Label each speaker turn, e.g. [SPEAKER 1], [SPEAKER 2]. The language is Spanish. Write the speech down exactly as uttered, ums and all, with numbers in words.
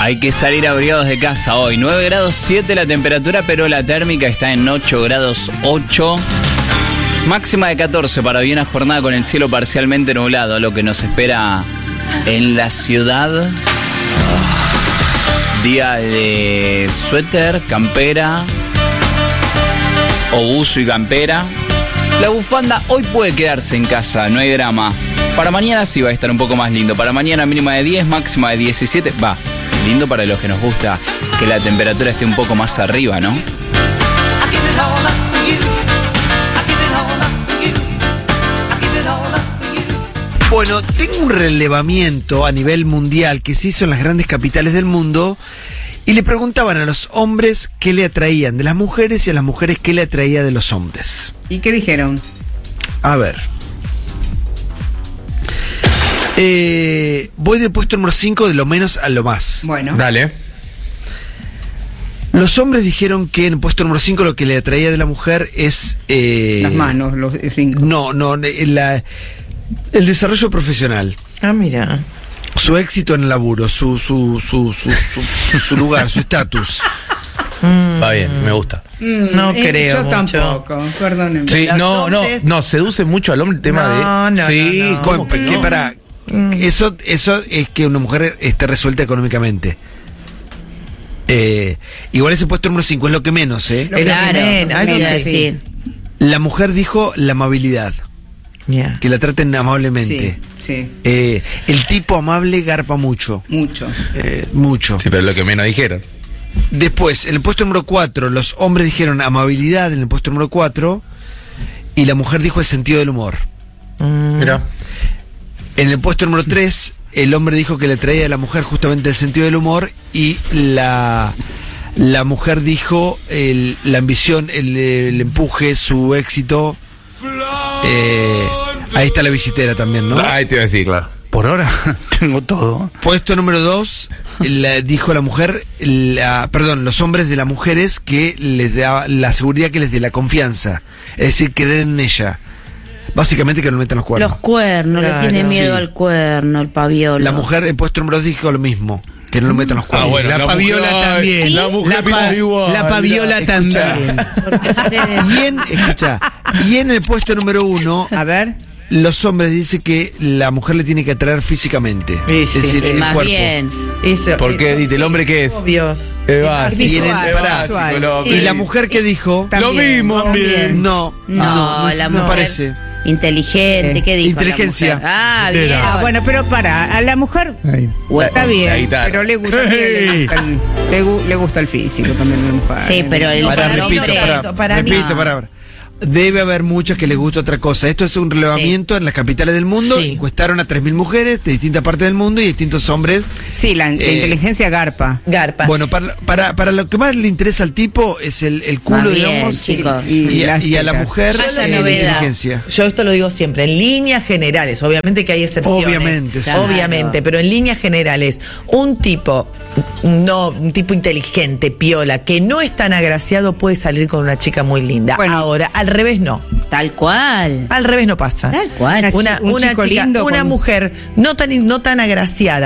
[SPEAKER 1] Hay que salir abrigados de casa hoy. nueve grados siete la temperatura, pero la térmica está en ocho grados ocho. Máxima de catorce para hoy, una jornada con el cielo parcialmente nublado, lo que nos espera en la ciudad. Día de suéter, campera o buzo y campera. La bufanda hoy puede quedarse en casa, no hay drama. Para mañana sí va a estar un poco más lindo. Para mañana mínima de diez, máxima de diecisiete. Va, lindo para los que nos gusta que la temperatura esté un poco más arriba, ¿no?
[SPEAKER 2] Bueno, tengo un relevamiento a nivel mundial que se hizo en las grandes capitales del mundo y le preguntaban a los hombres qué le atraían de las mujeres y a las mujeres qué le atraía de los hombres.
[SPEAKER 3] ¿Y qué dijeron?
[SPEAKER 2] A ver. Eh, voy del puesto número cinco de lo menos a lo más.
[SPEAKER 3] Bueno.
[SPEAKER 4] Dale.
[SPEAKER 2] Los hombres dijeron que en el puesto número cinco lo que le atraía de la mujer es... Eh,
[SPEAKER 3] Las manos, los cinco.
[SPEAKER 2] No, no, la, el desarrollo profesional.
[SPEAKER 5] Ah, mira.
[SPEAKER 2] Su éxito en el laburo, su, su, su, su, su, su lugar, su estatus.
[SPEAKER 4] Va bien, me gusta.
[SPEAKER 3] Mm,
[SPEAKER 5] No
[SPEAKER 3] eh,
[SPEAKER 5] creo
[SPEAKER 3] Yo
[SPEAKER 5] mucho.
[SPEAKER 3] tampoco, perdónenme.
[SPEAKER 4] Sí,
[SPEAKER 5] Los
[SPEAKER 4] no,
[SPEAKER 5] hombres-
[SPEAKER 4] no, no, seduce mucho al hombre el tema
[SPEAKER 5] No,
[SPEAKER 4] de...
[SPEAKER 5] no,
[SPEAKER 4] sí,
[SPEAKER 5] no, no.
[SPEAKER 4] ¿cómo que
[SPEAKER 2] que
[SPEAKER 4] no?
[SPEAKER 2] para eso, eso es que una mujer esté resuelta económicamente. Eh, igual ese puesto número cinco es lo que menos, ¿eh?
[SPEAKER 3] Lo que
[SPEAKER 5] Claro,
[SPEAKER 3] menos,
[SPEAKER 5] eso
[SPEAKER 3] menos,
[SPEAKER 5] sí.
[SPEAKER 3] sí.
[SPEAKER 2] La mujer dijo la amabilidad,
[SPEAKER 5] Yeah.
[SPEAKER 2] que la traten amablemente.
[SPEAKER 3] Sí, sí,
[SPEAKER 2] Eh, el tipo amable garpa mucho,
[SPEAKER 3] mucho.
[SPEAKER 2] eh, mucho.
[SPEAKER 4] Sí, pero lo que menos dijeron.
[SPEAKER 2] Después, en el puesto número cuatro, los hombres dijeron amabilidad en el puesto número cuatro y la mujer dijo el sentido del humor.
[SPEAKER 5] Mm.
[SPEAKER 4] Mira.
[SPEAKER 2] En el puesto número tres, el hombre dijo que le traía a la mujer justamente el sentido del humor y la, la mujer dijo el- la ambición, el, el empuje, su éxito. Eh, ahí está la visitera también, ¿no?
[SPEAKER 4] Ahí te iba a decir, claro.
[SPEAKER 1] Por ahora tengo todo.
[SPEAKER 2] Puesto número dos, la- dijo la mujer, la, perdón, los hombres de las mujeres que les da la seguridad que les dé la confianza. Es decir, creer en ella. Básicamente que no metan los cuernos.
[SPEAKER 6] Los cuernos,
[SPEAKER 5] Claro.
[SPEAKER 6] le tiene miedo
[SPEAKER 2] Sí.
[SPEAKER 6] al cuerno, el paviolo.
[SPEAKER 2] La mujer en puesto número dos dijo lo mismo, que no lo metan los cuernos.
[SPEAKER 4] Ah, bueno,
[SPEAKER 7] la,
[SPEAKER 4] la
[SPEAKER 7] paviola
[SPEAKER 4] mujer-
[SPEAKER 7] también.
[SPEAKER 4] la mujer
[SPEAKER 7] la,
[SPEAKER 4] piensa igual.
[SPEAKER 7] la paviola
[SPEAKER 2] Escuchá.
[SPEAKER 7] también.
[SPEAKER 6] Porque ustedes-
[SPEAKER 2] Y en, escucha, y en el puesto número uno,
[SPEAKER 3] A ver.
[SPEAKER 2] los hombres dicen que la mujer le tiene que atraer físicamente.
[SPEAKER 5] Sí,
[SPEAKER 2] es
[SPEAKER 5] sí.
[SPEAKER 2] decir,
[SPEAKER 6] Sí,
[SPEAKER 2] el
[SPEAKER 6] más
[SPEAKER 2] cuerpo.
[SPEAKER 6] bien.
[SPEAKER 5] Eso,
[SPEAKER 4] ¿Por qué?
[SPEAKER 5] eso,
[SPEAKER 4] Dice, ¿el hombre qué es?
[SPEAKER 5] Obvios.
[SPEAKER 4] Eh, básico.
[SPEAKER 2] Y en el-
[SPEAKER 3] Visual,
[SPEAKER 2] pará,
[SPEAKER 3] visual.
[SPEAKER 4] lo-
[SPEAKER 2] Y la mujer que dijo,
[SPEAKER 3] También,
[SPEAKER 4] Lo mismo,
[SPEAKER 3] también.
[SPEAKER 2] no,
[SPEAKER 6] No,
[SPEAKER 2] no,
[SPEAKER 6] la
[SPEAKER 2] me
[SPEAKER 6] mujer
[SPEAKER 2] parece.
[SPEAKER 6] inteligente, ¿qué dijo?
[SPEAKER 2] Inteligencia.
[SPEAKER 6] La mujer? Ah,
[SPEAKER 7] Era.
[SPEAKER 6] bien.
[SPEAKER 3] Ah, bueno, pero para, a la mujer
[SPEAKER 7] Ahí.
[SPEAKER 3] está bien,
[SPEAKER 4] Ahí está.
[SPEAKER 3] pero le gusta, le gusta el, le gu- le gusta el físico también a la mujer.
[SPEAKER 6] Sí, pero el
[SPEAKER 2] Pará,
[SPEAKER 5] para mí
[SPEAKER 2] repito,
[SPEAKER 5] no
[SPEAKER 2] pará,
[SPEAKER 5] tanto, para mí
[SPEAKER 2] repito,
[SPEAKER 5] no.
[SPEAKER 2] pará, pará. Debe haber muchas que les gusta otra cosa. Esto es un relevamiento en las capitales del mundo.
[SPEAKER 5] Sí.
[SPEAKER 2] Encuestaron a tres mil mujeres de distintas partes del mundo y distintos hombres.
[SPEAKER 3] Sí, la, la
[SPEAKER 2] Eh,
[SPEAKER 3] inteligencia garpa.
[SPEAKER 5] Garpa.
[SPEAKER 2] Bueno, para, para, para lo que más le interesa al tipo es el, el culo,
[SPEAKER 6] Más bien,
[SPEAKER 2] digamos,
[SPEAKER 6] chicos.
[SPEAKER 2] y, y a,
[SPEAKER 3] las
[SPEAKER 2] y a la
[SPEAKER 3] tetas.
[SPEAKER 2] mujer
[SPEAKER 6] Vaya
[SPEAKER 2] eh, la
[SPEAKER 6] novedad.
[SPEAKER 2] inteligencia.
[SPEAKER 5] Yo esto lo digo siempre, en líneas generales, obviamente que hay excepciones.
[SPEAKER 2] Obviamente, sí.
[SPEAKER 5] Obviamente, pero en líneas generales, un tipo, no, un tipo inteligente, piola, que no es tan agraciado, puede salir con una chica muy linda.
[SPEAKER 3] Bueno.
[SPEAKER 5] Ahora, al revés no.
[SPEAKER 6] Tal cual.
[SPEAKER 5] Al revés no pasa.
[SPEAKER 6] Tal cual.
[SPEAKER 5] Una,
[SPEAKER 3] Un
[SPEAKER 5] una
[SPEAKER 3] chico
[SPEAKER 5] chica,
[SPEAKER 3] lindo
[SPEAKER 5] una
[SPEAKER 3] con-
[SPEAKER 5] mujer no tan, no tan agraciada.